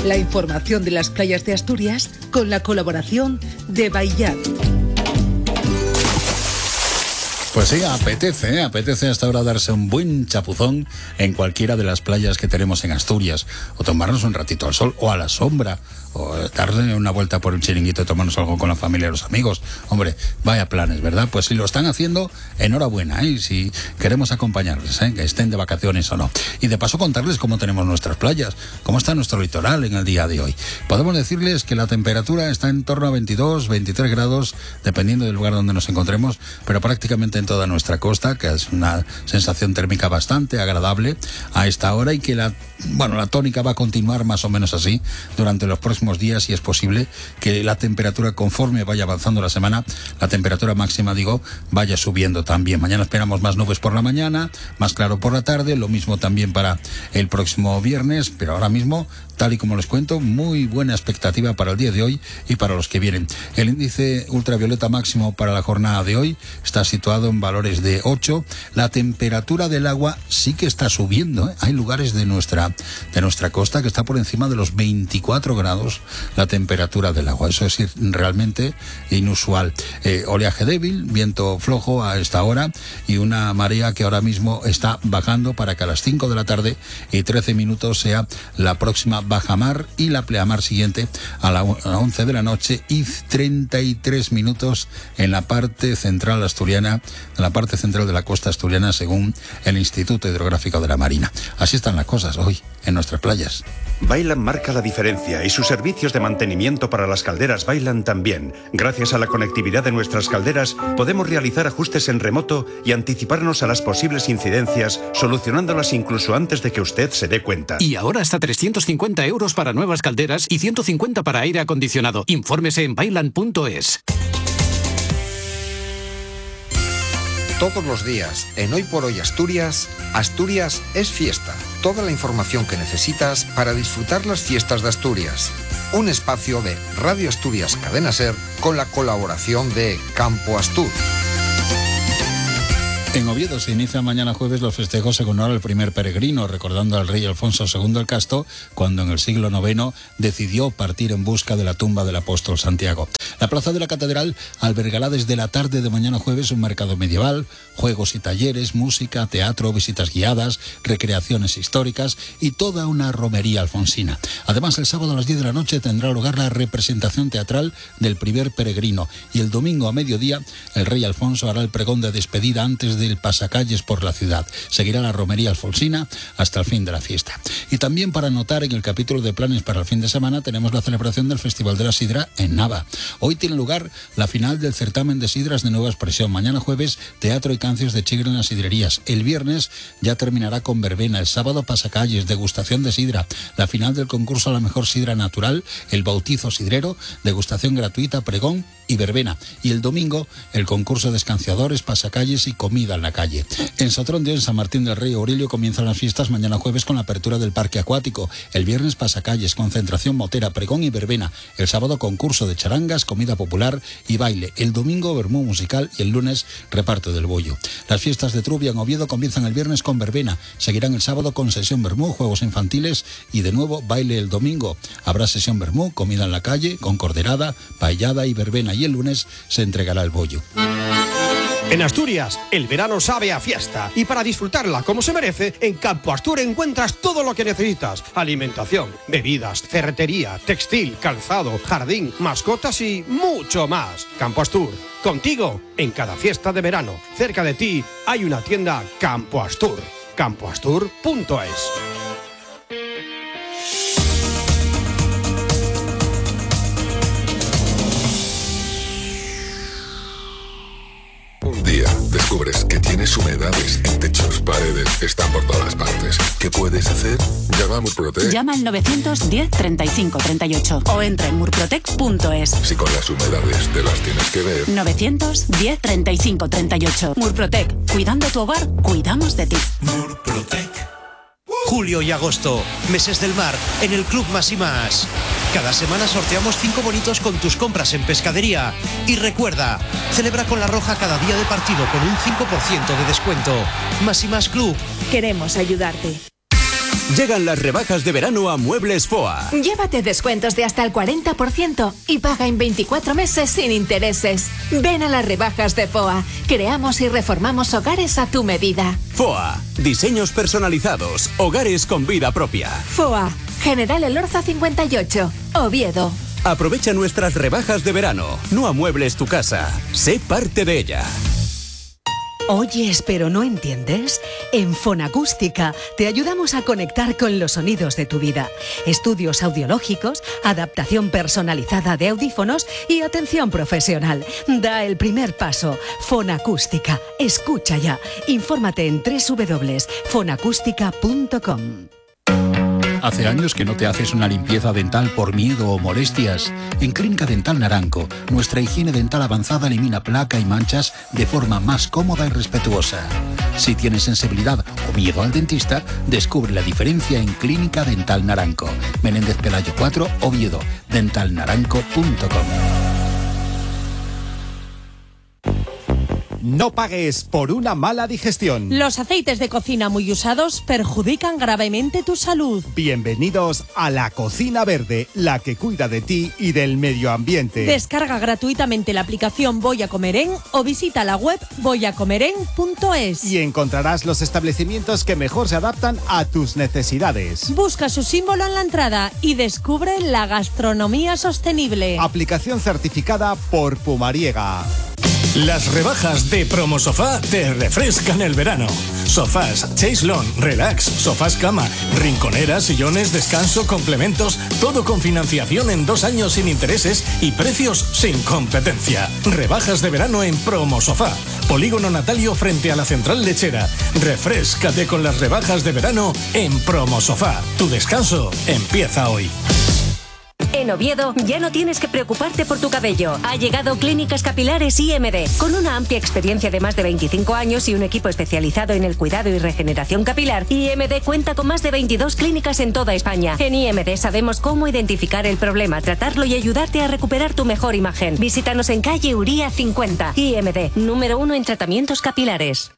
La información de las playas de Asturias con la colaboración de Baillat. Pues sí, apetece hasta ahora darse un buen chapuzón en cualquiera de las playas que tenemos en Asturias, o tomarnos un ratito al sol o a la sombra, o darle una vuelta por un chiringuito y tomarnos algo con la familia y los amigos. Hombre, vaya planes, ¿verdad? Pues si lo están haciendo, enhorabuena, ¿eh? Si queremos acompañarles, que estén de vacaciones o no. Y de paso contarles cómo tenemos nuestras playas, cómo está nuestro litoral en el día de hoy. Podemos decirles que la temperatura está en torno a 22, 23 grados, dependiendo del lugar donde nos encontremos, pero prácticamente en toda nuestra costa, que es una sensación térmica bastante agradable a esta hora, y que la tónica va a continuar más o menos así durante los próximos días, y es posible que la temperatura, conforme vaya avanzando la semana, la temperatura máxima, vaya subiendo también. Mañana esperamos más nubes por la mañana, más claro por la tarde, lo mismo también para el próximo viernes, pero ahora mismo, tal y como les cuento, muy buena expectativa para el día de hoy y para los que vienen. El índice ultravioleta máximo para la jornada de hoy está situado en valores de 8. La temperatura del agua sí que está subiendo, ¿eh? Hay lugares de nuestra costa que está por encima de los 24 grados la temperatura del agua. Eso es realmente inusual. Oleaje débil, viento flojo a esta hora, y una marea que ahora mismo está bajando para que a las 5 de la tarde y 13 minutos sea la próxima bajamar, y la pleamar siguiente a las 11 de la noche y 33 minutos en la parte central asturiana, en la parte central de la costa asturiana, según el Instituto Hidrográfico de la Marina. Así están las cosas hoy en nuestras playas. Bailan marca la diferencia, y sus servicios de mantenimiento para las calderas Bailan también. Gracias a la conectividad de nuestras calderas podemos realizar ajustes en remoto y anticiparnos a las posibles incidencias, solucionándolas incluso antes de que usted se dé cuenta. Y ahora hasta 350 euros para nuevas calderas y 150 para aire acondicionado. Infórmese en bailan.es. Todos los días, en Hoy por Hoy Asturias, Asturias es fiesta. Toda la información que necesitas para disfrutar las fiestas de Asturias. Un espacio de Radio Asturias Cadena Ser con la colaboración de Campo Astur. En Oviedo se inicia mañana jueves los festejos en honor al primer peregrino, recordando al rey Alfonso II el Casto, cuando en el siglo IX decidió partir en busca de la tumba del apóstol Santiago. La plaza de la catedral albergará desde la tarde de mañana jueves un mercado medieval, juegos y talleres, música, teatro, visitas guiadas, recreaciones históricas y toda una romería alfonsina. Además, el sábado a las 10 de la noche tendrá lugar la representación teatral del primer peregrino, y el domingo a mediodía el rey Alfonso hará el pregón de despedida antes del pasacalles por la ciudad. Seguirá la romería alfonsina hasta el fin de la fiesta. Y también, para anotar en el capítulo de planes para el fin de semana, tenemos la celebración del Festival de la Sidra en Nava. Hoy tiene lugar la final del certamen de sidras de Nueva Expresión. Mañana jueves, teatro y cancios de chigre en las sidrerías. El viernes ya terminará con verbena. El sábado, pasacalles, degustación de sidra. La final del concurso a la mejor sidra natural, el bautizo sidrero, degustación gratuita, pregón y verbena. Y el domingo, el concurso de escanciadores, pasacalles y comida en la calle. En Sotrondio, en San Martín del Rey Aurelio, comienzan las fiestas mañana jueves con la apertura del parque acuático. El viernes, pasacalles, concentración motera, pregón y verbena. El sábado, concurso de charangas, comida popular y baile. El domingo, vermú musical, y el lunes, reparto del bollo. Las fiestas de Trubia en Oviedo comienzan el viernes con verbena. Seguirán el sábado con sesión vermú, juegos infantiles y de nuevo baile el domingo. Habrá sesión vermú, comida en la calle, con corderada, paellada y verbena, y el lunes se entregará el bollo. En Asturias, el verano sabe a fiesta, y para disfrutarla como se merece, en Campo Astur encuentras todo lo que necesitas: alimentación, bebidas, ferretería, textil, calzado, jardín, mascotas y mucho más. Campo Astur, contigo en cada fiesta de verano. Cerca de ti hay una tienda Campo Astur. campoastur.es. Un día descubres que tienes humedades en techos, paredes, están por todas partes. ¿Qué puedes hacer? Llama a Murprotec. Llama al 910 35 38 o entra en murprotec.es. Si con las humedades te las tienes que ver. 910 35 38. Murprotec. Cuidando tu hogar, cuidamos de ti. Murprotec. Julio y agosto, meses del mar en el Club Más y Más. Cada semana sorteamos 5 bonitos con tus compras en pescadería. Y recuerda, celebra con La Roja cada día de partido con un 5% de descuento. Más y Más Club. Queremos ayudarte. Llegan las rebajas de verano a Muebles FOA. Llévate descuentos de hasta el 40% y paga en 24 meses sin intereses. Ven a las rebajas de FOA. Creamos y reformamos hogares a tu medida. FOA. Diseños personalizados. Hogares con vida propia. FOA. General Elorza 58. Oviedo. Aprovecha nuestras rebajas de verano. No amuebles tu casa. Sé parte de ella. ¿Oyes pero no entiendes? En Fonacústica te ayudamos a conectar con los sonidos de tu vida. Estudios audiológicos, adaptación personalizada de audífonos y atención profesional. Da el primer paso. Fonacústica. Escucha ya. Infórmate en www.fonacústica.com. ¿Hace años que no te haces una limpieza dental por miedo o molestias? En Clínica Dental Naranco, nuestra higiene dental avanzada elimina placa y manchas de forma más cómoda y respetuosa. Si tienes sensibilidad o miedo al dentista, descubre la diferencia en Clínica Dental Naranco. Menéndez Pelayo 4, Oviedo. dentalnaranco.com. No pagues por una mala digestión. Los aceites de cocina muy usados perjudican gravemente tu salud. Bienvenidos a La Cocina Verde, la que cuida de ti y del medio ambiente. Descarga gratuitamente la aplicación Voy a Comer En o visita la web voyacomeren.es. Y encontrarás los establecimientos que mejor se adaptan a tus necesidades. Busca su símbolo en la entrada y descubre la gastronomía sostenible. Aplicación certificada por Pumariega. Las rebajas de Promosofá te refrescan el verano. Sofás, chaise lawn, relax, sofás cama, rinconeras, sillones, descanso, complementos, todo con financiación en 2 años sin intereses y precios sin competencia. Rebajas de verano en Promosofá. Polígono Natalio frente a la Central Lechera. Refréscate con las rebajas de verano en Promosofá. Tu descanso empieza hoy. En Oviedo ya no tienes que preocuparte por tu cabello. Ha llegado Clínicas Capilares IMD. Con una amplia experiencia de más de 25 años y un equipo especializado en el cuidado y regeneración capilar, IMD cuenta con más de 22 clínicas en toda España. En IMD sabemos cómo identificar el problema, tratarlo y ayudarte a recuperar tu mejor imagen. Visítanos en calle Uría 50. IMD, número 1 en tratamientos capilares.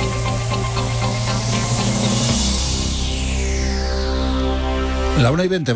La 1:20.